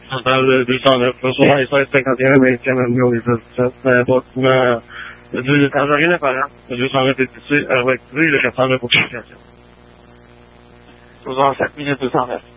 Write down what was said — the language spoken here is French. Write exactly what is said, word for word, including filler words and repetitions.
Centrale deux cent neuf, soixante-seize cinquante et un, mais quand même mieux, ça, peu importe. Mais, le ça n'a rien à faire, hein. Le deux cent neuf est ici, elle va activer le quatre cent neuf pour communication. soixante-sept minutes deux cent neuf.